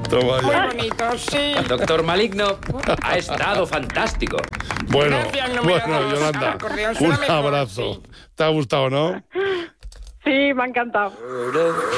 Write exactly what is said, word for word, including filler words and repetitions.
Toma Muy ya. bonito, sí. Doctor Maligno, ha estado fantástico. Bueno, Gracias, no me bueno, hagas. Yolanda, Acordeón un suena mejor, abrazo. sí. ¿Te ha gustado, no? Sí, me ha encantado.